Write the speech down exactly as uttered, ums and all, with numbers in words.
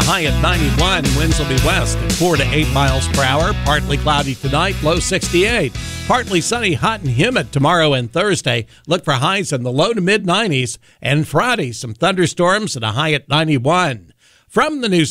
high at ninety-one. Winds will be west at four to eight miles per hour. Partly cloudy tonight, low sixty-eight. Partly sunny, hot and humid tomorrow and Thursday. Look for highs in the low to mid nineties. And Friday, some thunderstorms and a high at ninety-one. From the news